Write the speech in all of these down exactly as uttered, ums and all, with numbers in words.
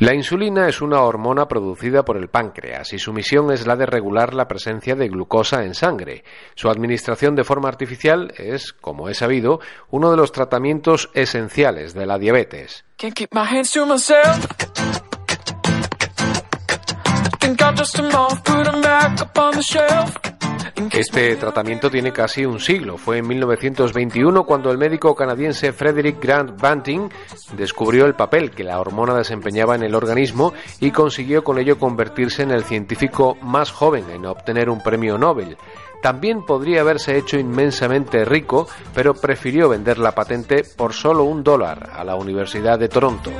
La insulina es una hormona producida por el páncreas y su misión es la de regular la presencia de glucosa en sangre. Su administración de forma artificial es, como es sabido, uno de los tratamientos esenciales de la diabetes. Este tratamiento tiene casi un siglo. Fue en mil novecientos veintiuno cuando el médico canadiense Frederick Grant Banting descubrió el papel que la hormona desempeñaba en el organismo y consiguió con ello convertirse en el científico más joven en obtener un premio Nobel. También podría haberse hecho inmensamente rico, pero prefirió vender la patente por solo un dólar a la Universidad de Toronto.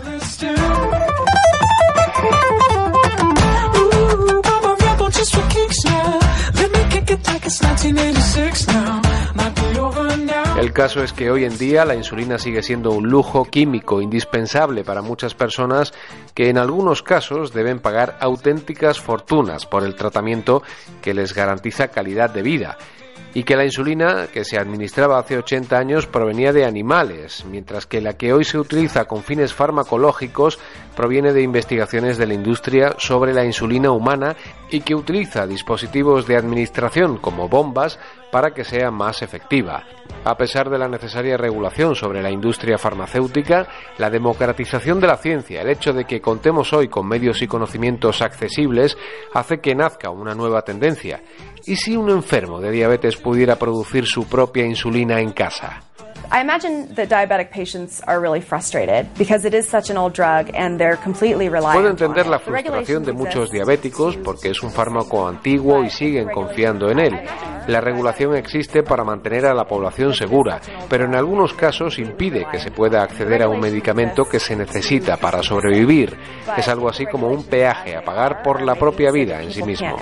El caso es que hoy en día la insulina sigue siendo un lujo químico indispensable para muchas personas que en algunos casos deben pagar auténticas fortunas por el tratamiento que les garantiza calidad de vida. Y que la insulina que se administraba hace ochenta años provenía de animales, mientras que la que hoy se utiliza con fines farmacológicos proviene de investigaciones de la industria sobre la insulina humana y que utiliza dispositivos de administración como bombas para que sea más efectiva. A pesar de la necesaria regulación sobre la industria farmacéutica, la democratización de la ciencia, el hecho de que contemos hoy con medios y conocimientos accesibles, hace que nazca una nueva tendencia. ¿Y si un enfermo de diabetes pudiera producir su propia insulina en casa? I imagine that diabetic patients are really frustrated because it is such an old drug and they're completely reliant. Puedo entender la frustración de muchos diabéticos porque es un fármaco antiguo y siguen confiando en él. La regulación existe para mantener a la población segura, pero en algunos casos impide que se pueda acceder a un medicamento que se necesita para sobrevivir. Es algo así como un peaje a pagar por la propia vida en sí mismo.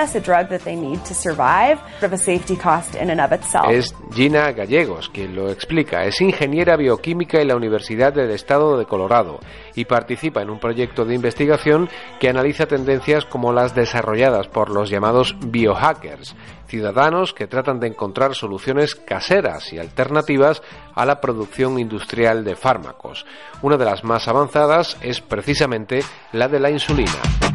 Es Gina Gallegos quien lo explica. Es ingeniera bioquímica en la Universidad del Estado de Colorado y participa en un proyecto de investigación que analiza tendencias como las desarrolladas por los llamados biohackers, ciudadanos que tratan de encontrar soluciones caseras y alternativas a la producción industrial de fármacos. Una de las más avanzadas es precisamente la de la insulina.